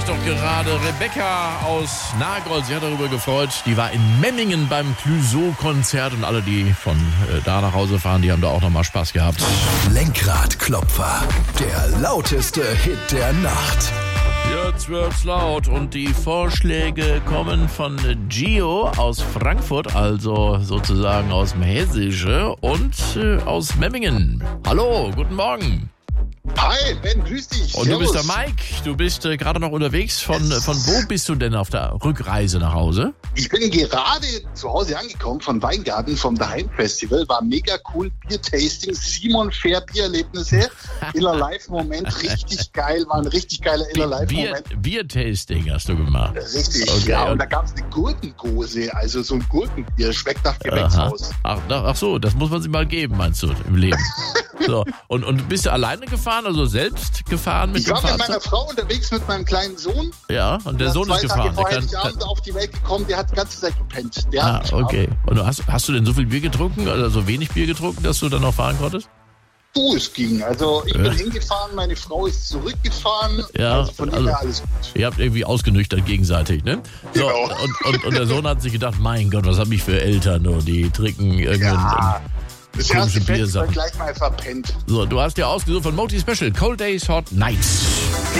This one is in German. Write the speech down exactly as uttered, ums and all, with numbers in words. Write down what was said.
ich doch gerade. Rebecca aus Nagold, sie hat darüber gefreut. Die war in Memmingen beim Clouseau-Konzert und alle, die von äh, da nach Hause fahren, die haben da auch nochmal Spaß gehabt. Lenkradklopfer, der lauteste Hit der Nacht. Jetzt wird's laut und die Vorschläge kommen von Gio aus Frankfurt, also sozusagen aus dem Hessische und äh, aus Memmingen. Hallo, guten Morgen. Hi, Ben, grüß dich. Und Servus. du bist der Mike, du bist äh, gerade noch unterwegs. Von, von wo bist du denn auf der Rückreise nach Hause? Ich bin gerade zu Hause angekommen von Weingarten, vom Daheim Festival. War mega cool, Bier-Tasting, Simon Fair Biererlebnisse, Inner Live-Moment, richtig geil, war ein richtig geiler Inner Live-Moment. Bier, Bier-Tasting hast du gemacht. Richtig, Okay, ja, und und- da gab es eine Gurkengose, also so ein Gurkenbier, schmeckt nach Gewächshaus. Ach, ach, ach so, das muss man sich mal geben, meinst du, im Leben. So, und, und bist du alleine gefahren, also selbst gefahren mit Ich dem war mit Fahrzeug? meiner Frau unterwegs mit meinem kleinen Sohn. Ja, und der Ja, Sohn zwei ist Tage gefahren. Der vorher kann, ist kann, abends auf die Welt gekommen, der hat die ganze Zeit gepennt. Der ah, hat geschlafen. okay. Und du hast, hast du denn so viel Bier getrunken, oder so wenig Bier getrunken, dass du dann noch fahren konntest? So es ging. Also ich Ja. bin hingefahren, meine Frau ist zurückgefahren. Ja, also von dem also- her alles gut. Ihr habt irgendwie ausgenüchtert gegenseitig, ne? So, Genau. und, und, und der Sohn hat sich gedacht, mein Gott, was hab ich für Eltern, nur die trinken irgendeinen... Ja, das komische erste Festival Biersachen. gleich mal verpennt. So, du hast dir ausgesucht von Moti Special, Cold Days, Hot Nights.